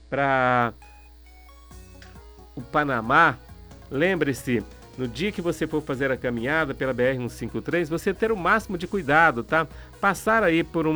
para o Panamá, lembre-se, no dia que você for fazer a caminhada pela BR-153, você ter o máximo de cuidado, tá? Passar aí por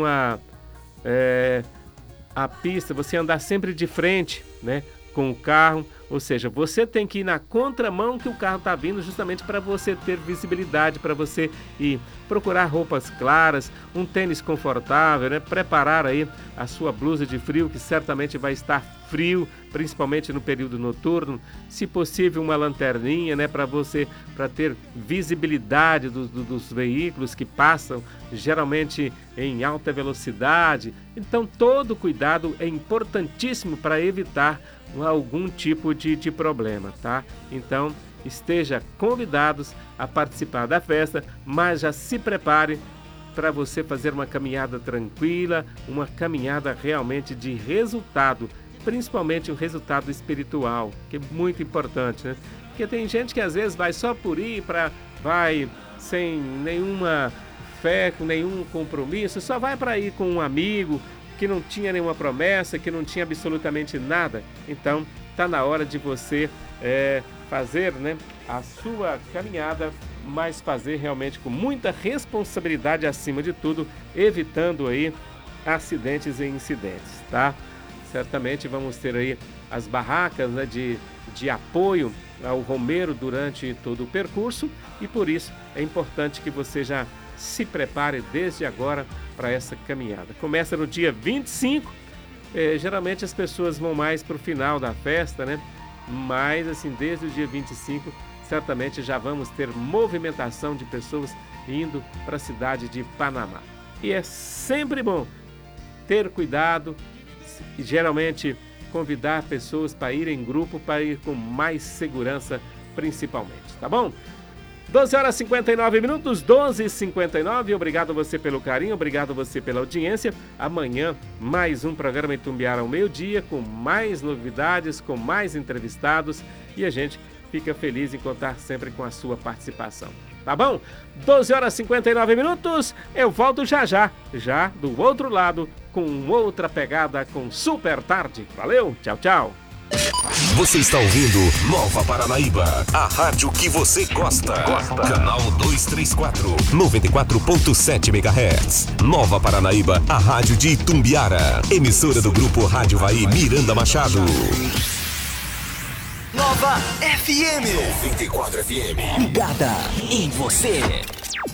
a pista, você andar sempre de frente, né, com o carro, ou seja, você tem que ir na contramão que o carro está vindo, justamente para você ter visibilidade, para você ir procurar roupas claras, um tênis confortável, né, preparar aí a sua blusa de frio, que certamente vai estar frio, principalmente no período noturno, se possível uma lanterninha, né, para ter visibilidade dos veículos que passam geralmente em alta velocidade. Então todo cuidado é importantíssimo para evitar algum tipo de problema, tá? Então esteja convidados a participar da festa, mas já se prepare para você fazer uma caminhada tranquila, uma caminhada realmente de resultado, principalmente um resultado espiritual, que é muito importante, né? Porque tem gente que às vezes vai só por ir, vai sem nenhuma fé, com nenhum compromisso, só vai para ir com um amigo que não tinha nenhuma promessa, que não tinha absolutamente nada. Então está na hora de você fazer, né, a sua caminhada, mas fazer realmente com muita responsabilidade acima de tudo, evitando aí acidentes e incidentes, tá? Certamente vamos ter aí as barracas, né, de apoio ao romeiro durante todo o percurso, e por isso é importante que você já se prepare desde agora para essa caminhada. Começa no dia 25, geralmente as pessoas vão mais para o final da festa, né? Mas assim, desde o dia 25, certamente já vamos ter movimentação de pessoas indo para a cidade de Panamá. E é sempre bom ter cuidado e geralmente convidar pessoas para ir em grupo, para ir com mais segurança principalmente, tá bom? 12h59, 12h59. Obrigado você pelo carinho, obrigado você pela audiência. Amanhã, mais um programa Itumbiara ao meio-dia, com mais novidades, com mais entrevistados. E a gente fica feliz em contar sempre com a sua participação. Tá bom? 12h59. Eu volto já do outro lado, com outra pegada, com Super Tarde. Valeu, tchau, tchau. Você está ouvindo Nova Paranaíba, a rádio que você gosta. Canal 234, 94.7 MHz. Nova Paranaíba, a rádio de Itumbiara. Emissora do Grupo Rádio Vai Miranda Machado. Nova FM 94 FM. Ligada em você.